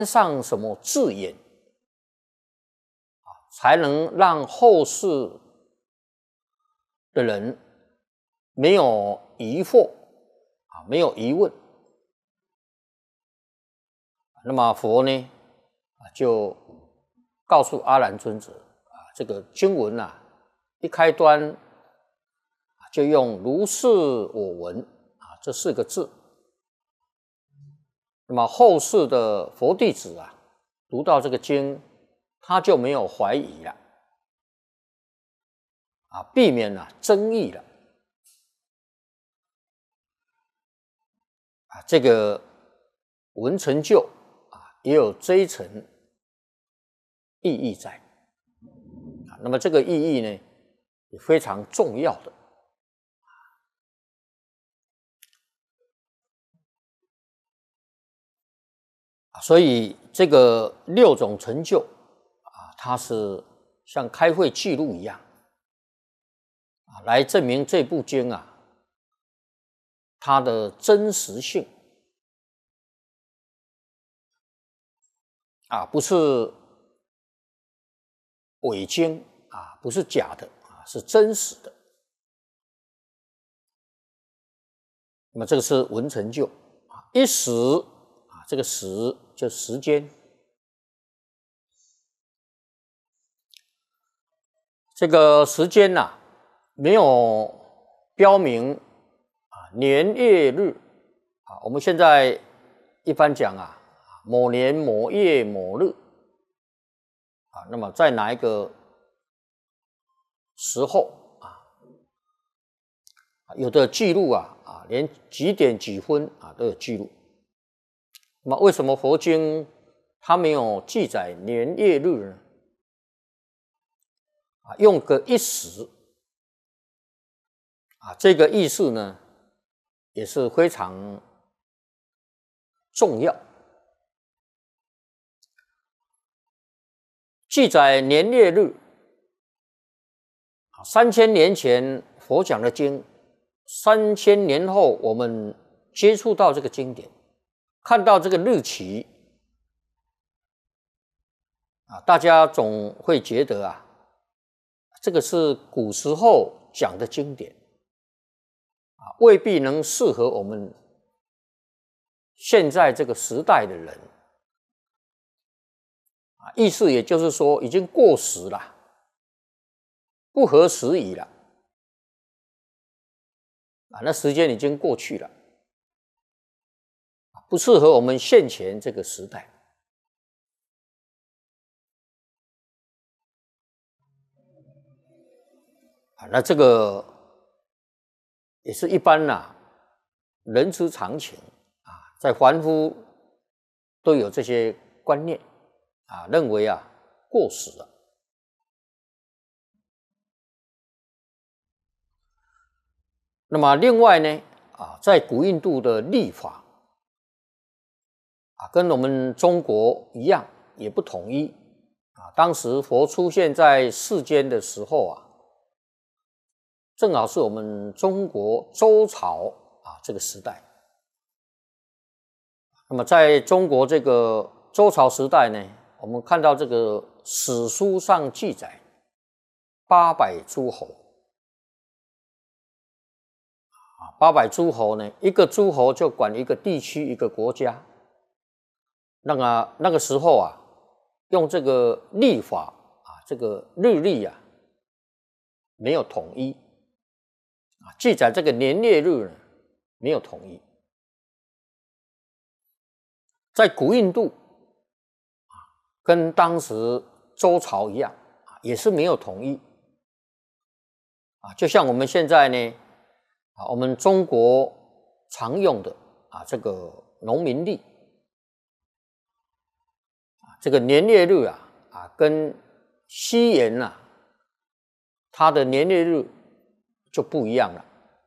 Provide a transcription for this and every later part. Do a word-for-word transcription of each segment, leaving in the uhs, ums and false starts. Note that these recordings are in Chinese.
上什么字眼啊，才能让后世的人没有疑惑啊，没有疑问。那么佛呢啊，就告诉阿难尊者啊，这个经文啊，一开端就用如是我闻啊这四个字。那么后世的佛弟子啊，读到这个经，他就没有怀疑了啊，避免了争议了啊。这个闻成就啊，也有这一层意义在啊。那么这个意义呢，也非常重要的。所以这个六种成就啊，它是像开会记录一样啊，来证明这部经啊它的真实性啊，不是伪经啊，不是假的啊，是真实的。那么这个是闻成就啊，一时啊，这个时就时间。这个时间呐、啊，没有标明啊年月日啊，我们现在一般讲啊，某年某月某日啊，那么在哪一个时候啊，有的记录啊啊，连几点几分啊都有记录。那么为什么佛经它没有记载年月日呢？啊，用个一时啊，这个意思呢也是非常重要。记载年月日啊，三千年前佛讲的经，三千年后我们接触到这个经典，看到这个日期啊，大家总会觉得啊，这个是古时候讲的经典啊，未必能适合我们现在这个时代的人啊，意思也就是说已经过时了，不合时宜了啊，那时间已经过去了，不适合我们现前这个时代。啊，那这个也是一般呐、啊，人之常情啊，在凡夫都有这些观念啊，认为啊过时了。那么另外呢啊，在古印度的历法啊，跟我们中国一样，也不统一啊。当时佛出现在世间的时候啊，正好是我们中国周朝啊这个时代。那么在中国这个周朝时代呢，我们看到这个史书上记载八百诸侯啊，八百诸侯呢，一个诸侯就管一个地区一个国家。那个那个时候啊，用这个历法啊，这个日历啊，没有统一啊，记载这个年月日呢，没有统一。在古印度啊，跟当时周朝一样啊，也是没有统一啊。就像我们现在呢啊，我们中国常用的啊这个农民历。这个年月日啊啊，跟西元呐、啊，它的年月日就不一样了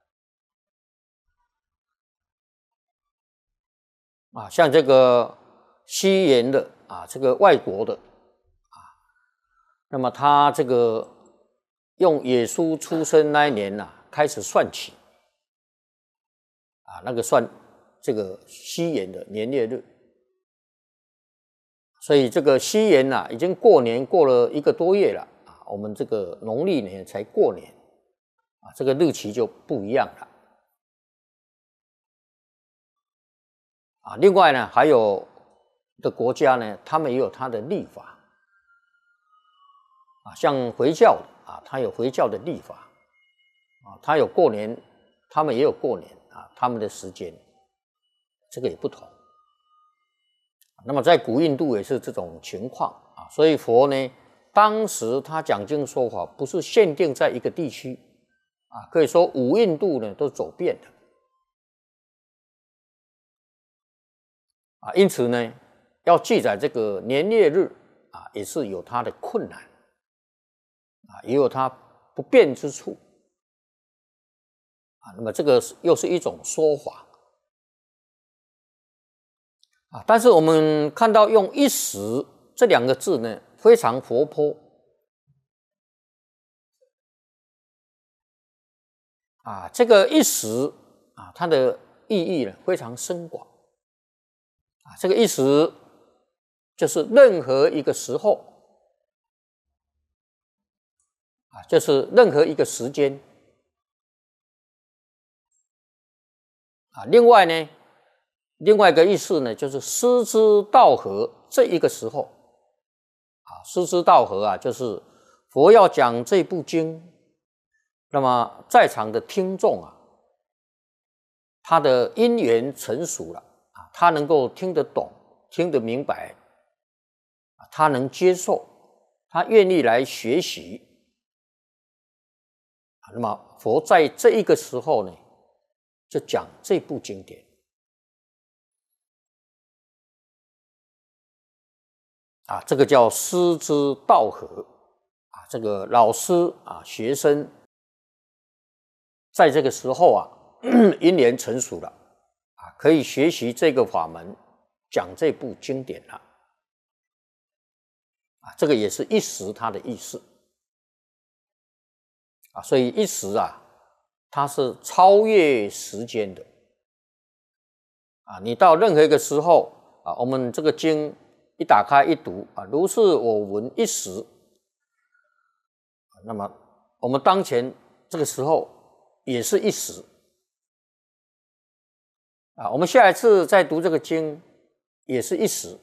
啊。像这个西元的啊，这个外国的啊，那么他这个用耶稣出生那一年呐、啊、开始算起啊，那个算这个西元的年月日。 所以这个西元啊，已经过年过了一个多月了啊，我们这个农历年才过年啊，这个日期就不一样了啊。另外呢，还有的国家呢，他们也有他的历法啊，像回教啊，他有回教的历法啊，他有过年，他们也有过年啊，他们的时间这个也不同。那么在古印度也是这种情况啊，所以佛呢，当时他讲经说法不是限定在一个地区啊，可以说五印度呢都走遍了啊，因此呢，要记载这个年月日啊，也是有它的困难啊，也有它不便之处啊。那么这个又是一种说法啊，但是我们看到用一时这两个字呢，非常活泼啊，这个一时啊，它的意义呢非常深广啊，这个一时就是任何一个时候啊，就是任何一个时间啊。另外呢，另外一个意思呢，就是失之道合这一个时候啊，失之道合啊，就是佛要讲这部经，那么在场的听众啊，他的因缘成熟了啊，他能够听得懂、听得明白，他能接受，他愿意来学习。那么佛在这一个时候呢，就讲这部经典啊，这个叫师之道合啊，这个老师啊，学生在这个时候啊，因缘成熟了啊，可以学习这个法门，讲这部经典了啊，这个也是一时它的意思啊，所以一时啊，它是超越时间的啊，你到任何一个时候啊，我们这个经一打开一读啊，如是我闻一时，那么我们当前这个时候也是一时啊，我们下一次再读这个经也是一时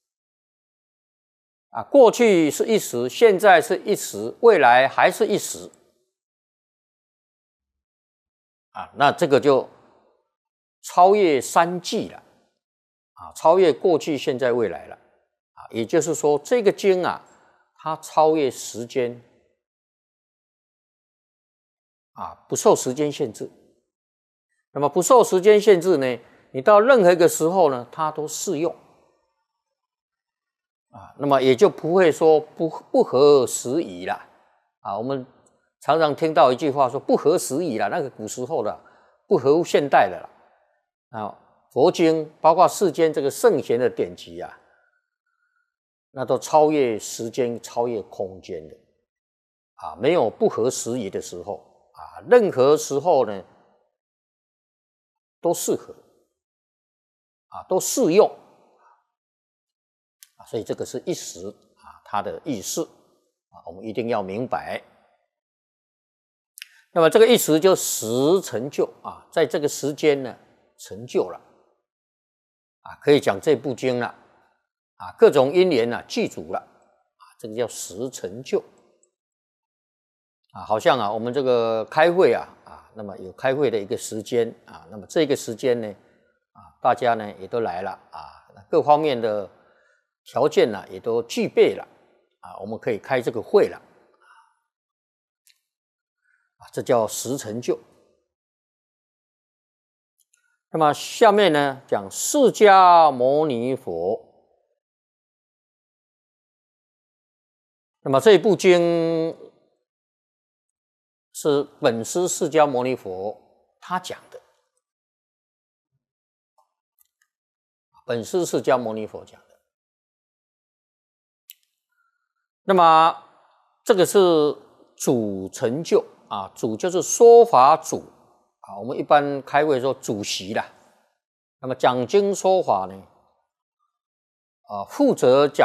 啊，过去是一时，现在是一时，未来还是一时啊，那这个就超越三际了啊，超越过去、现在、未来了啊，也就是说，这个经啊，它超越时间啊，不受时间限制。那么不受时间限制呢，你到任何一个时候呢，它都适用啊，那么也就不会说不不合时宜了啊。我们常常听到一句话说不合时宜了，那个古时候的不合乎现代的了啊。佛经包括世间这个圣贤的典籍啊，那都超越时间、超越空间的啊，没有不合时宜的时候啊，任何时候呢都适合啊，都适用啊，所以这个是一时啊，它的意思啊，我们一定要明白。那么这个一时就时成就啊，在这个时间呢成就了啊，可以讲这部经了啊，各种因缘呢具足了啊，这个叫时成就啊，好像啊我们这个开会啊啊，那么有开会的一个时间啊，那么这个时间呢啊，大家呢也都来了啊，各方面的条件呢也都具备了啊，我们可以开这个会了啊，这叫时成就。那么下面呢讲释迦牟尼佛，那么这一部经是本师释迦牟尼佛他讲的，本师释迦牟尼佛讲的。那么这个是主成就啊，主就是说法主啊，我们一般开会说主席啦。那么讲经说法呢，啊，负责讲